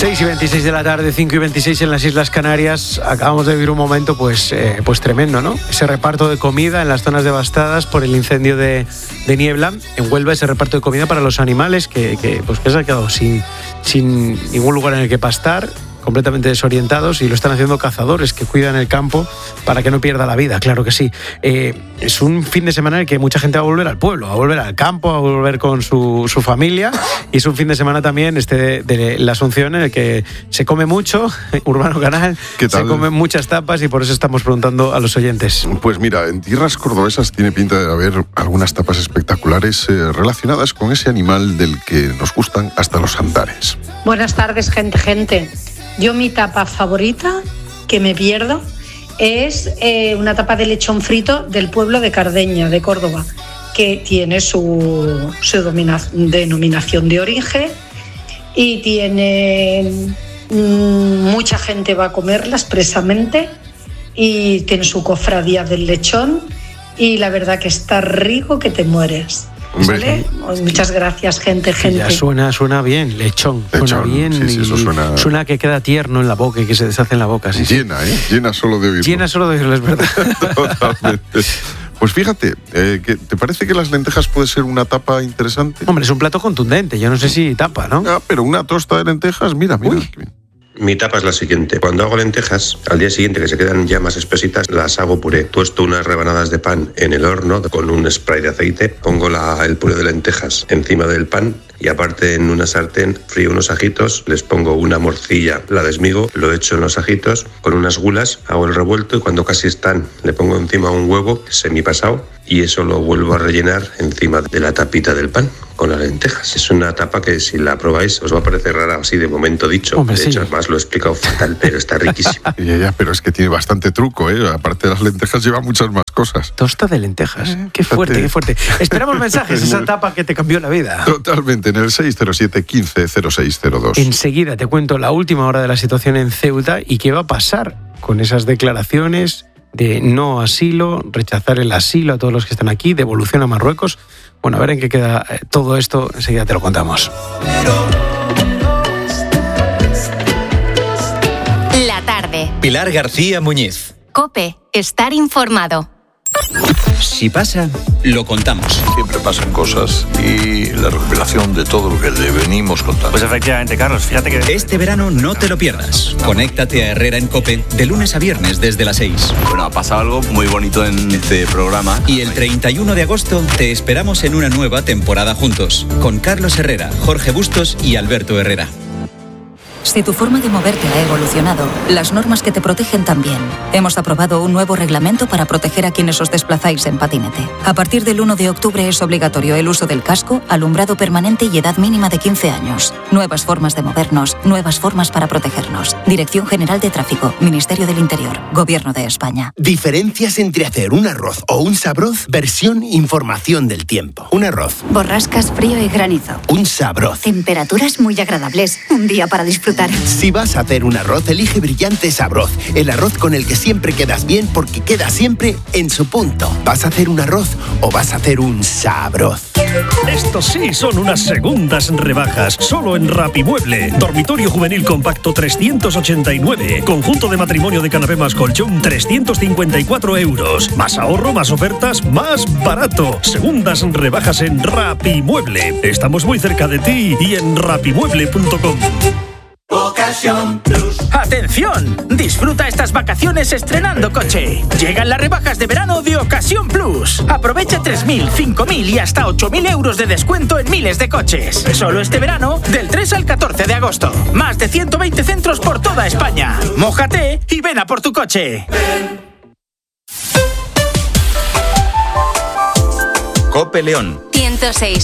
6:26 de la tarde, 5:26 en las Islas Canarias. Acabamos de vivir un momento pues tremendo, ¿no? Ese reparto de comida en las zonas devastadas por el incendio de Niebla. En Huelva, ese reparto de comida para los animales que se han quedado sin ningún lugar en el que pastar, completamente desorientados, y lo están haciendo cazadores que cuidan el campo para que no pierda la vida, claro que sí. Es un fin de semana en el que mucha gente va a volver al pueblo, a volver al campo, a volver con su familia, y es un fin de semana también de la Asunción en el que se come mucho, Urbano Canal, se comen muchas tapas, y por eso estamos preguntando a los oyentes. Pues mira, en tierras cordobesas tiene pinta de haber algunas tapas espectaculares relacionadas con ese animal del que nos gustan hasta los andares. Buenas tardes, gente. Yo mi tapa favorita, que me pierdo, es una tapa de lechón frito del pueblo de Cardeña, de Córdoba, que tiene su denominación de origen y tiene mucha gente va a comerla expresamente, y tiene su cofradía del lechón, y la verdad que está rico que te mueres. ¿Vale? Muchas gracias, gente. Ya suena bien, lechón. Suena bien, sí, eso suena que queda tierno en la boca y que se deshace en la boca. Sí, llena solo de oírlo. Llena solo de oírlo, es verdad. Totalmente. Pues fíjate, ¿te parece que las lentejas puede ser una tapa interesante? Hombre, es un plato contundente, yo no sé si tapa, ¿no? Pero una tosta de lentejas, mira. Uy. Mi tapa es la siguiente. Cuando hago lentejas, al día siguiente, que se quedan ya más espesitas, las hago puré. Tuesto unas rebanadas de pan en el horno con un spray de aceite. Pongo el puré de lentejas encima del pan, y aparte en una sartén frío unos ajitos, les pongo una morcilla, la desmigo, lo echo en los ajitos con unas gulas, hago el revuelto, y cuando casi están le pongo encima un huevo semipasado, y eso lo vuelvo a rellenar encima de la tapita del pan con las lentejas. Es una tapa que, si la probáis, os va a parecer rara así de momento dicho. Hombre, de hecho, además lo he explicado fatal, pero está riquísima. Ya, pero es que tiene bastante truco, ¿eh? Aparte de las lentejas lleva muchas más cosas. Tosta de lentejas. Qué fuerte. Esperamos mensajes, esa tapa que te cambió la vida. Totalmente, en el 607 15 0602. Enseguida te cuento la última hora de la situación en Ceuta y qué va a pasar con esas declaraciones de no asilo, rechazar el asilo a todos los que están aquí, devolución a Marruecos. Bueno, a ver en qué queda todo esto, enseguida te lo contamos. La tarde. Pilar García Muñiz. COPE. Estar informado. Si pasa, lo contamos. Siempre pasan cosas, y la recopilación de todo lo que le venimos contando. Pues efectivamente, Carlos, fíjate que... Este verano no te lo pierdas. Conéctate a Herrera en COPE de lunes a viernes desde las 6. Bueno, ha pasado algo muy bonito en este programa. Y el 31 de agosto te esperamos en una nueva temporada juntos, con Carlos Herrera, Jorge Bustos y Alberto Herrera. Si tu forma de moverte ha evolucionado, las normas que te protegen también. Hemos aprobado un nuevo reglamento para proteger a quienes os desplazáis en patinete. A partir del 1 de octubre es obligatorio el uso del casco, alumbrado permanente y edad mínima de 15 años. Nuevas formas de movernos, nuevas formas para protegernos. Dirección General de Tráfico, Ministerio del Interior, Gobierno de España. Diferencias entre hacer un arroz o un sabroz, versión información del tiempo. Un arroz. Borrascas, frío y granizo. Un sabroz. Temperaturas muy agradables. Un día para disfrutar. Si vas a hacer un arroz, elige Brillante Sabroz, el arroz con el que siempre quedas bien porque queda siempre en su punto. ¿Vas a hacer un arroz o vas a hacer un sabroz? Estos sí son unas segundas rebajas, solo en Rapimueble. Dormitorio juvenil compacto 389, conjunto de matrimonio de canapé más colchón 354 euros. Más ahorro, más ofertas, más barato. Segundas rebajas en Rapimueble. Estamos muy cerca de ti y en rapimueble.com. Ocasión Plus. ¡Atención! Disfruta estas vacaciones estrenando coche. Llegan las rebajas de verano de Ocasión Plus. Aprovecha 3.000, 5.000 y hasta 8.000 euros de descuento en miles de coches. Solo este verano, del 3 al 14 de agosto. Más de 120 centros por toda España. Mójate y ven a por tu coche. COPE León. 106.